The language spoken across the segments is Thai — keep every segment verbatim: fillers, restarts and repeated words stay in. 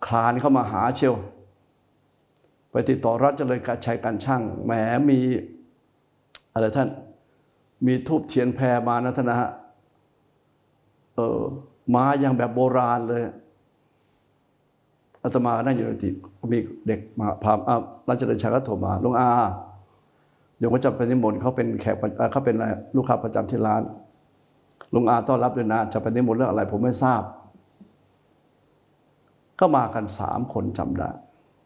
คลานเข้ามาหาเชียวไปติดต่อรัฐเจริญชัยการช่างแหมมีอะไรท่านมีทูบเทียนแพรมานะท่านนะฮะเออมาอย่างแบบโบราณเลยอาตมานั่งอยู่ในติมีเด็กมาพาอ่ารัฐเจริญชัยก็โทรมาลุงอาโยมก็จะไปนิมนต์เขาเป็นแขกเขาเป็นอะไรลูกค้าประจำที่ร้านลุงอาต้อนรับด้วยนะจะไปนิมนต์เรื่องอะไรผมไม่ทราบก็มากันสามคนจำได้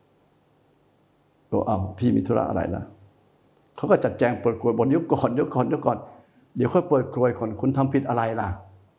บอกเอาพี่มีธุระอะไรนะเขาก็จัดแจงเปิดกลวยบนยกก่อนยกก่อนยกก่อนเดี๋ยวค่อยเปิดกลวยก่อนคุณทำผิดอะไรล่ะ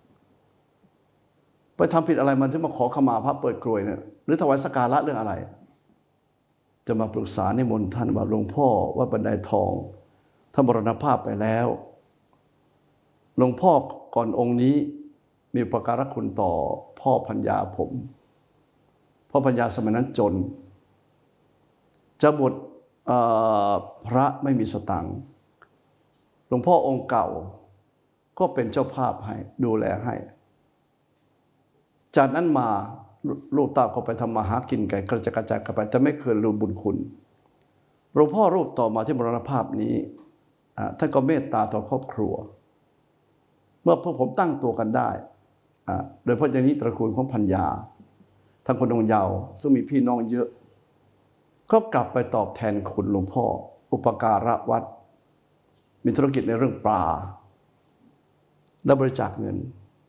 ไปทำผิดอะไรมันถึงมาขอขมาพระเปิดกลวยเนี่ยหรือถวายสักการะเรื่องอะไรจะมาปรึกษานิมนต์ท่านว่าหลวงพ่อว่าบันไดทองท่านมรณภาพไปแล้วหลวงพ่อก่อนองค์นี้มีอุปการะคุณต่อพ่อพัญญาผมพ่อพัญญาสมัยนั้นจนจะบวชพระไม่มีสตังค์หลวงพ่อองค์เก่าก็เป็นเจ้าภาพให้ดูแลให้จากนั้นมาลูกเต้าเขาไปทำมาหากินกันกระจายกระจายกันไปแต่ไม่เคยลืมบุญคุณหลวงพ่อรูปต่อมาที่มรณภาพนี้ท่านก็เมตตาต่อครอบครัวเมื่อพวกผมตั้งตัวกันได้โดยเฉพาะอย่างนี้ตระกูลของพัญญาทั้งคนดงยาวซึ่งมีพี่น้องเยอะก็กลับไปตอบแทนคุณหลวงพ่ออุปการะวัดมีธุรกิจในเรื่องปลาและบริจาคเงิน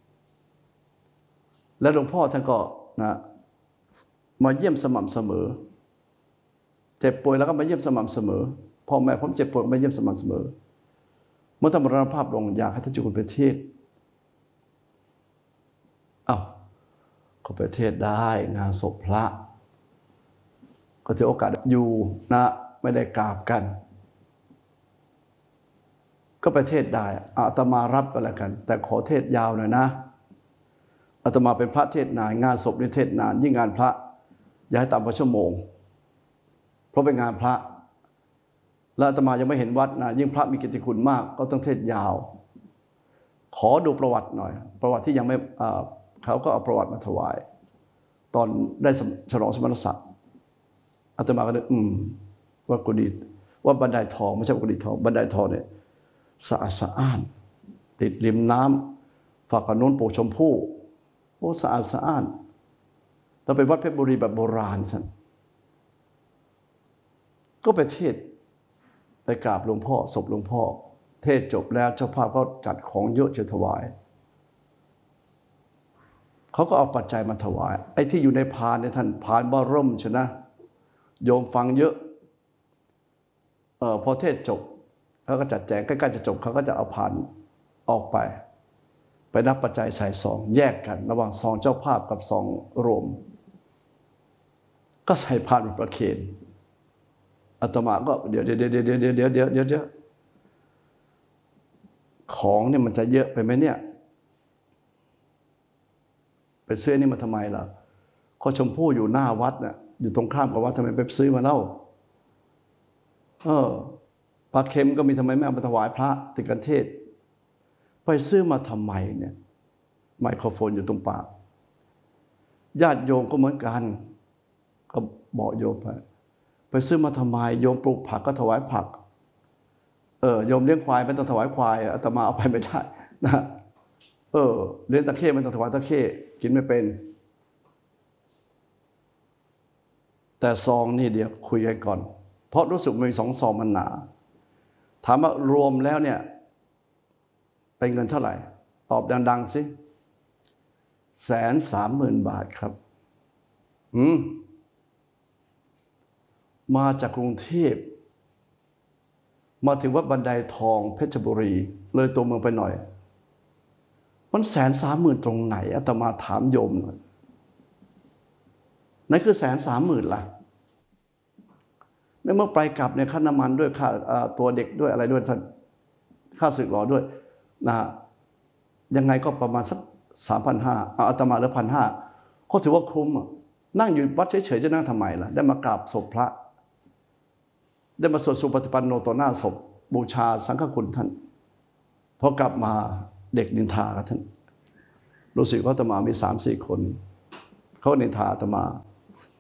และหลวงพ่อท่านก็นะมาเยี่ยมสม่ำเสมอเจ็บป่วยแล้วก็มาเยี่ยมสม่ำเสมอพ่อแม่ผมเจ็บป่วยมาเยี่ยมสม่ำเสมอเมื่อท่านมรณภาพลงอยากให้ท่านจุกุลไปเทศอ้าวก็ไปเทศได้งานศพพระก็ถือโอกาสอยู่นะไม่ได้กราบกันก็ไปเทศได้อาตมารับก็แล้วกันแต่ขอเทศยาวหน่อยนะอาตมาเป็นพระเทศนานงานศพนี่เทศนานยิ่งงานพระอย่าให้ต่ำกว่าชั่วโมงเพราะเป็นงานพระและอาตมายังไม่เห็นวัดนะยิ่งพระมีกิตติคุณมากก็ต้องเทศยาวขอดูประวัติหน่อยประวัติที่ยังไม่เขาก็เอาประวัติมาถวายตอนได้ฉลองสมณศักดิ์อาตมาก็นึกอืมว่ากุฏิว่าบันไดทองไม่ใช่กุฏิทองบันไดทองเนี่ยสะอาดสะอ้านติดริมน้ำฝั่งโน้นปลูกชมพู่โอ้สะอาดสะอ้านเราเป็นวัดเพชรบุรีแบบโบราณท่านก็ไปเทศไปกราบหลวงพ่อศพหลวงพ่อเทศจบแล้วเจ้าภาพก็จัดของเยอะจะถวายเขาก็เอาปัจจัยมาถวายไอ้ที่อยู่ในพานเนี่ยท่านพานบ่ร่มชนะโยมฟังเยอะเออพอเทศจบเขาก็จัดแจงใกล้ๆจะจบเขาก็จะเอาพานออกไปไปนับปัจจัยใส่ซองแยกกันระหว่างซองเจ้าภาพกับซองรวมก็ใส่พานเป็นประเคนอาตมาก็เดี๋ยวเดี๋ยวเดี๋ยวเดี๋ยวเดี๋ยวเดี๋ยวเดี๋ยวเดี๋ยวเดี๋ยวของเนี่ยมันจะเยอะไปไหมเนี่ยไปซื้อนี่มาทำไมล่ะก็ชมพู่อยู่หน้าวัดน่ะอยู่ตรงข้ามกับวัดทำไมไปซื้อมาเล่าเออปลาเค็มก็มีทำไมไม่เอามาถวายพระติดกันเทศไปซื้อมาทำไมเนี่ยไมโครโฟนอยู่ตรงปากญาติโยมก็เหมือนกันก็บอกโยมไปไปซื้อมาทำไมโยมปลูกผักก็ถวายผักเออโยมเลี้ยงควายไม่ต้องถวายควายอาตมาเอาไปไม่ได้นะเออเลี้ยงตะเข้ไม่ต้องถวายตะเข้กินไม่เป็นแต่ซองนี่เดี๋ยวคุยกันก่อนเพราะรู้สึกมีสองซองมันหนาถามว่ารวมแล้วเนี่ยเป็นเงินเท่าไหร่ตอบดังๆสิแสนสามหมื่นบาทครับอืมมาจากกรุงเทพมาถึงวัดบันไดทองเพชรบุรีเลยตัวเมืองไปหน่อยมันแสนสามหมื่นตรงไหนอาตมาถามโยมหน่อยนั่นคือแสนสามหมื่นล่ะในเมื่อไปกลับเนี่ยค่าน้ำมันด้วยค่าตัวเด็กด้วยอะไรด้วยท่านค่าสึกหล่อด้วยนะยังไงก็ประมาณสักสามพันห้าอาตมาเหลือพันห้าเขาถือว่าคุ้มนั่งอยู่วัดเฉยๆจะนั่งทำไมล่ะได้มากราบศพพระได้มาสวดสุปฏิปันโนต่อหน้าศพบูชาสังฆคุณท่านพอกลับมาเด็กนินทากับท่านรู้สึกว่าอาตมามีสามสี่คนเขานินทาอาตมา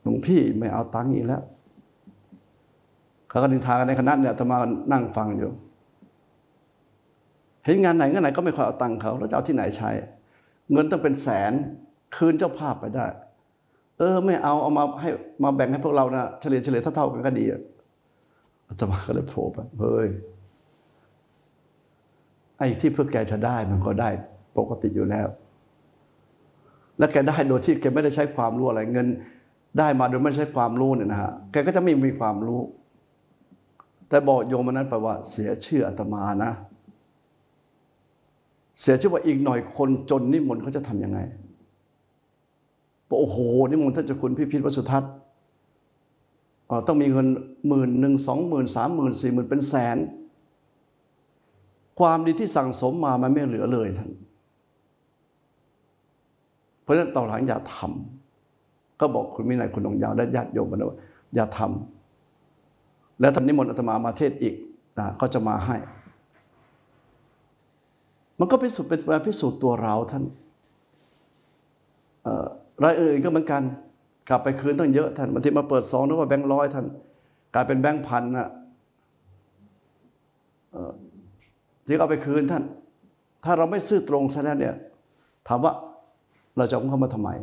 หลวงพี่ไม่เอาตังค์อีกแล้วเขาก็นินทากันในคณะเนี่ยอาตมานั่งฟังอยู่เห็นงานไหนงานไหนก็ไม่ค่อยเอาตังค์เขาแล้วจะเอาที่ไหนใช้เงินต้องเป็นแสนคืนเจ้าภาพไปได้เออไม่เอาเอามาให้มาแบ่งให้พวกเรานะเฉลี่ยเฉลี่ยเท่าๆกันก็ดีอาตมาก็เลยโผล่ไปเฮ้ยไอ้ที่เพื่อแกจะได้มันก็ได้ปกติอยู่แล้วและแกได้โดยที่แกไม่ได้ใช้ความรู้อะไรเงินได้มาโดยไม่ใช้ความรู้เนี่ยนะฮะแกก็จะไม่มีความรู้แต่บอกโยมมันนั้นแปลว่าเสียชื่ออาตมานะเสียชื่อว่าอีกหน่อยคนจนนิมนต์เขาจะทำยังไงบอกโอ้โหนิมนต์ท่านเจ้าคุณพิพิธวสุทัศน์ต้องมีเงินหมื่นหนึ่งสองหมื่นสามหมื่นสี่หมื่นเป็นแสนความดีที่สั่งสมมามันไม่เหลือเลยท่านเพราะฉะนั้นต่อหลังอย่าทำก็บอกคุณวินัยคุณดวงยาวและญาติโยมกันว่าอย่าทำแล้วท่านนิมนต์อาตมามาเทศอีกนะก็จะมาให้มันก็เป็นสุดเป็นการพิสูจน์ตัวเราท่านรายอื่นก็เหมือนกันกลับไปคืนตั้งเยอะท่านบางทีมาเปิดซองนึกว่าแบงค์ร้อยท่านกลายเป็นแบงค์พันนะที่เอาไปคืนท่านถ้าเราไม่ซื่อตรงซะแล้วเนี่ยถามว่าเราจะเอาเข้ามาทำไม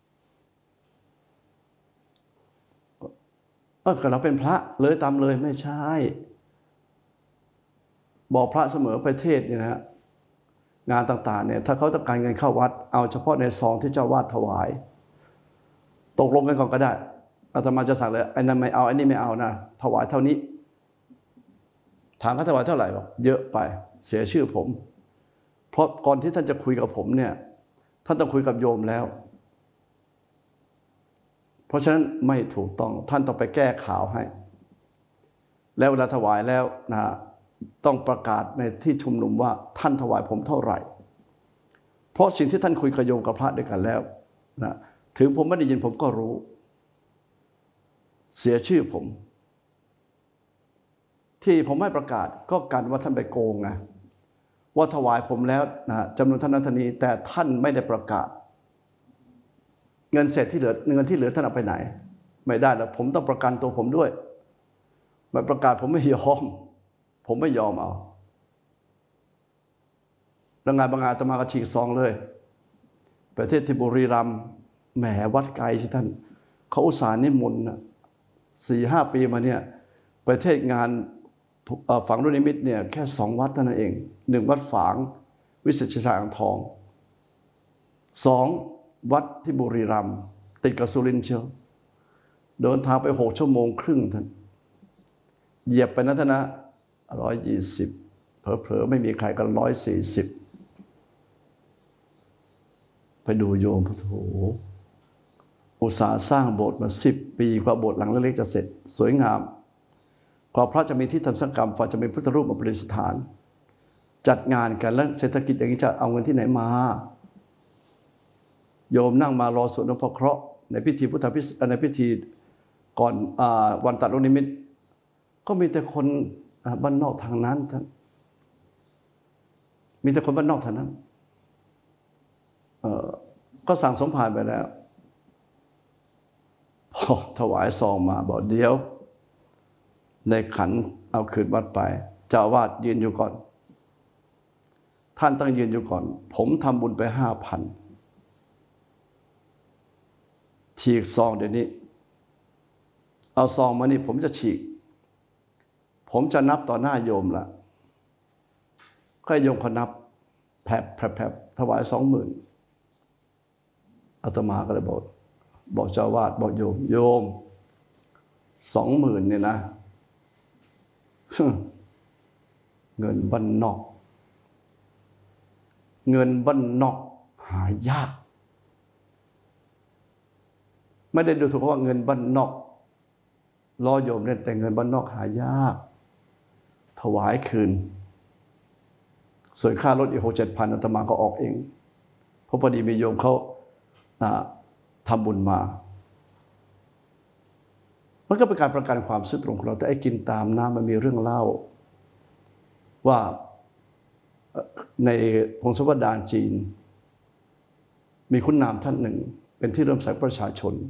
เออก็เราเป็นพระเลยตามเลยไม่ใช่บอกพระเสมอไปเทศเนี่ยนะฮะงานต่างๆเนี่ยถ้าเขาต้องการเงินเข้าวัดเอาเฉพาะในซองที่เจ้าวาดถวายตกลงกันก่อนก็ได้อาตมาจะสั่งเลยไอ้นั่นไม่เอาไอ้นี่ไม่เอานะถวายเท่านี้ถามเขาถวายเท่าไหร่บอกเยอะไปเสียชื่อผมเพราะก่อนที่ท่านจะคุยกับผมเนี่ยท่านต้องคุยกับโยมแล้วเพราะฉะนั้นไม่ถูกต้องท่านต้องไปแก้ข่าวให้แล้วเวลาถวายแล้วนะต้องประกาศในที่ชุมนุมว่าท่านถวายผมเท่าไหร่เพราะสิ่งที่ท่านคุยกับโยมกับพระด้วยกันแล้วนะถึงผมไม่ได้ยินผมก็รู้เสียชื่อผมที่ผมไม่ประกาศก็กันว่าท่านไปโกงนะว่าถวายผมแล้วนะจำนวนท่านนั้นท่านนี้แต่ท่านไม่ได้ประกาศเงินเศษที่เหลือเงินที่เหลือท่านเอาไปไหนไม่ได้แล้วผมต้องประกันตัวผมด้วยไม่ประกาศผมไม่ยอมผมไม่ยอมเอาแล้วงานบางงานอาตมาก็ฉีกซองเลยประเทศที่บุรีรัมย์แหมวัดไกลสิท่านเขาอุตส่าห์นิมนต์นะสี่ห้าปีมาเนี่ยประเทศงานฝังลูกนิมิตเนี่ยแค่สองวัดเท่านั้นเองหนึ่งวัดฝางวิเศษชัยอ่างทองสองวัดที่บุรีรัมย์ติดกับสุรินทร์เชียวเดินทางไปหกชั่วโมงครึ่งท่านเหยียบไปนะท่านนะร้อยยี่สิบเผลอๆไม่มีใครกันร้อยสี่สิบไปดูโยมพระโถอุตสาห์สร้างโบสถ์มาสิบปีกว่าโบสถ์หลังเล็กๆจะเสร็จสวยงามกว่าพระจะมีที่ทำสังฆกรรมฝ่าจะมีพุทธรูปมาประดิษฐานจัดงานกันแล้วเศรษฐกิจอย่างนี้จะเอาเงินที่ไหนมาโยมนั่งมารอสวดนพเคราะห์ในพิธีพุทธพิธีในพิธีก่อนวันตัดลูกนิมิตก็มีแต่คนบ้านนอกทางนั้นท่านมีแต่คนบ้านนอกทางนั้นก็สั่งสมภารไปแล้วพอถวายซองมาบอกเดี๋ยวในขันเอาคืนวัดไปเจ้าอาวาสยืนอยู่ก่อนท่านต้องยืนอยู่ก่อนผมทำบุญไปห้าพันฉีกซองเดี๋ยวนี้เอาซองมานี่ผมจะฉีกผมจะนับต่อหน้าโยมละก็โยมเขานับแผลบแผลบแผลบถวายสองหมื่นอาตมาก็เลยบอกบอกเจ้าอาวาสบอกโยมโยมสองหมื่นเนี่ยนะเงินบ้านนอกเงินบ้านนอกหายากไม่ได้ดูถูกว่าเงินบ้านนอกล้อโยมเนี่ยแต่เงินบ้านนอกหายากถวายคืนส่วนค่ารถอีกหกเจ็ดพันอาตมาก็ออกเองเพราะพอดีมีโยมเขาทำบุญมามันก็เป็นการประกันความซื่อตรงของเราแต่ไอ้กินตามน้ำมันมีเรื่องเล่าว่าในพงศาวดารจีนมีคุณนามท่านหนึ่งเป็นที่เริ่มใสประชาชน